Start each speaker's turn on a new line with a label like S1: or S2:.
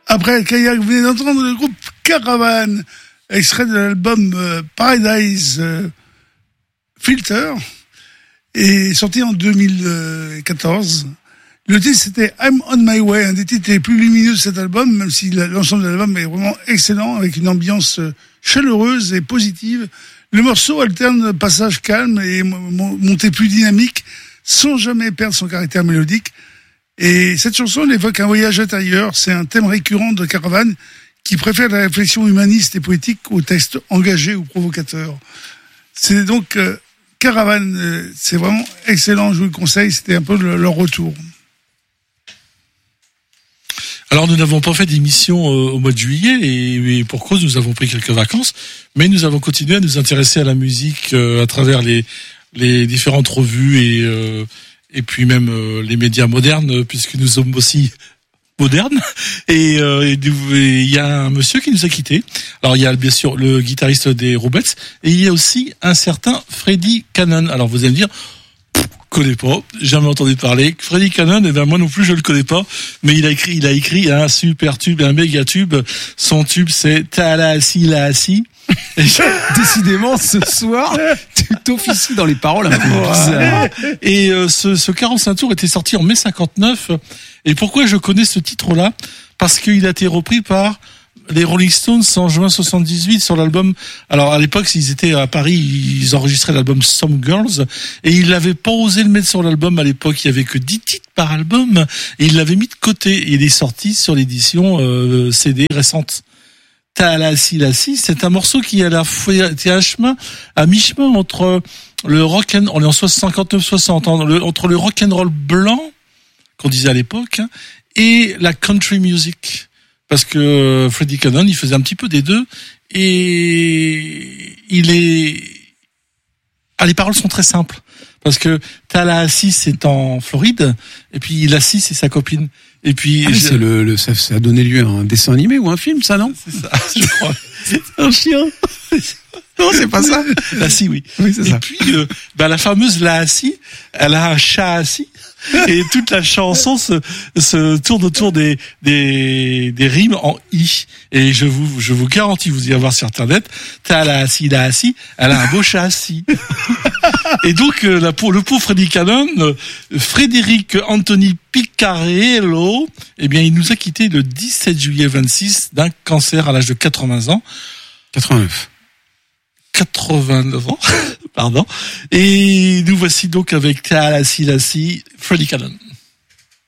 S1: Après Kayak, vous venez d'entendre le groupe Caravan, extrait de l'album Paradise Filter, et sorti en 2014. Le titre, c'était I'm on my way, un des titres les plus lumineux de cet album, même si l'ensemble de l'album est vraiment excellent, avec une ambiance chaleureuse et positive. Le morceau alterne passage calme et montée plus dynamique, sans jamais perdre son caractère mélodique. Et cette chanson, elle évoque un voyage intérieur. C'est un thème récurrent de Caravan, qui préfère la réflexion humaniste et poétique au texte engagé ou provocateur. C'est donc Caravan, c'est vraiment excellent, je vous le conseille, c'était un peu leur retour.
S2: Alors nous n'avons pas fait d'émission au mois de juillet et pour cause nous avons pris quelques vacances, mais nous avons continué à nous intéresser à la musique à travers les différentes revues et puis même les médias modernes, puisque nous sommes aussi modernes. Et il y a un monsieur qui nous a quittés. Alors il y a bien sûr le guitariste des Rubettes et il y a aussi un certain Freddy Cannon. Alors vous allez me dire, connais pas, jamais entendu parler. Freddy Cannon, eh ben moi non plus je le connais pas, mais il a écrit un super tube, un méga tube. Son tube c'est Ta la assis la assis.
S3: Décidément, ce soir, tu t'officies dans les paroles un peu bizarres.
S2: Et ce 45 tours était sorti en mai 59. Et pourquoi je connais ce titre-là? Parce qu'il a été repris par les Rolling Stones en juin 78 sur l'album. Alors à l'époque, ils étaient à Paris, ils enregistraient l'album Some Girls et ils n'avaient pas osé le mettre sur l'album. À l'époque, il y avait que 10 titres par album et ils l'avaient mis de côté. Et il est sorti sur l'édition CD récente. Ta la si, c'est un morceau qui a à mi-chemin entre le rock on est en 59-60, entre le rock and roll blanc qu'on disait à l'époque et la country music. Parce que Freddy Cannon, il faisait un petit peu des deux et les paroles sont très simples. Parce que Tallahassee, c'est en Floride, et puis Lassie, c'est sa copine. Et puis
S3: ça a donné lieu à un dessin animé ou un film, ça, non?
S2: C'est ça, je crois.
S3: C'est un chien. Non, c'est pas ça.
S2: Lassie, oui.
S3: Oui, c'est ça.
S2: Et puis la fameuse Lassie, elle a un chat assis. Et toute la chanson se tourne autour des rimes en i. Et je vous garantis, vous y avoir sur internet, Tallahassee, elle a un beau chat assis. Et donc pour le pauvre Freddy Cannon, Frédéric Anthony Piccarello, eh bien il nous a quitté le 17 juillet 26 d'un cancer à l'âge de 80 ans. 89 ans, pardon. Et nous voici donc avec Tallahassee, Freddy Cannon.